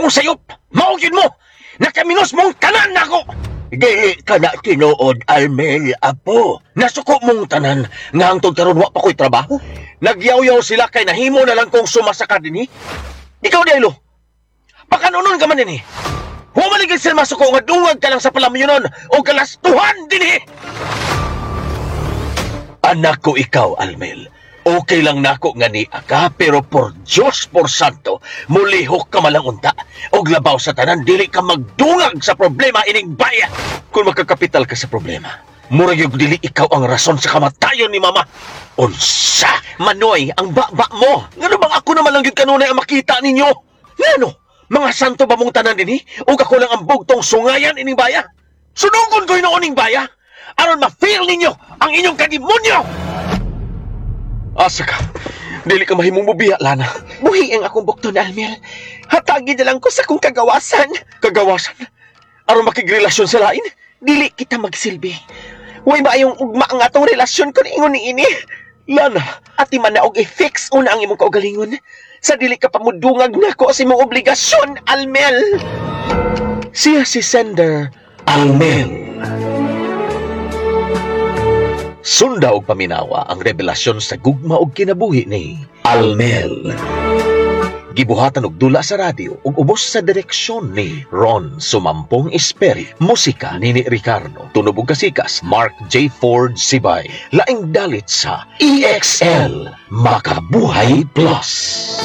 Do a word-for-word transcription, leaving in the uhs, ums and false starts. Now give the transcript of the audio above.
mong sayop, maugin mo, nakaminos mong tanan nako. Dili ka na tinuod, Almel, apo. Nasuko mong tanan, nga hangtod karon wa pa ko'y trabaho. Nagyaw-yaw sila kay nahimo na lang kong sumasaka dinhi. Ikaw, Delo, pakanunon ka man dinhi. Humaligid sila masuko nga dungag ka lang sa palamyonon o kalastuhan dinhi. Anak ko ikaw, Almel. Okay lang nako nga ni aga, pero por Diyos, por Santo, mulihok ka malang unta. Og labaw sa tanan, dili ka magdungag sa problema ining baya. Kung magkakapital ka sa problema, murag yung dili ikaw ang rason sa kamatayon ni Mama. Unsa? Manoy, ang ba-ba mo. Ngano bang ako naman lang yung kanunay ang makita ninyo? Ngano? Mga santo ba mong tanan din eh? O ako lang ang bugtong sungayan ining baya? Sunungon ko yung ining baya? Aron ma-feel ninyo ang inyong kadimonyo! Asa ka? Dili ka mahimong mubiya, Lana. Buhi ang akong bukton, Almel. Hatagi na lang ko sa kong kagawasan. Kagawasan? Aron makigrelasyon sa lain? Dili kita magsilbi. Huwag maayong ugma ang atong relasyon ko ingon ni ini. Lana, Ati man na og i-fix una ang imong kaugalingon. Sa dili ka pamudungag na ko sa imong obligasyon, Almel. siya si Sender Almel. Sunda og paminawa ang revelasyon sa gugma og kinabuhi ni Almel. Gibuhatan og dula sa radyo ug ubos sa direksyon ni Ron Sumampong Esperi. Musika ni Ricardo. Tunog ug kasikas Mark J. Ford Sibay. Laing dalit sa E X L Makabuhay Plus.